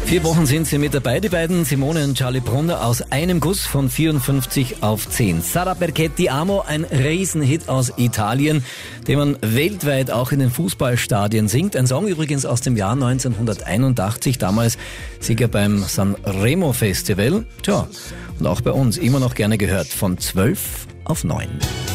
4 Wochen sind sie mit dabei, die beiden, Simone und Charlie Brunner, aus einem Guss von 54 auf 10. Sarà perché ti amo, ein Riesenhit aus Italien, den man weltweit auch in den Fußballstadien singt. Ein Song übrigens aus dem Jahr 1981, damals Sieger beim Sanremo Festival. Tja, und auch bei uns immer noch gerne gehört, von 12 auf 9.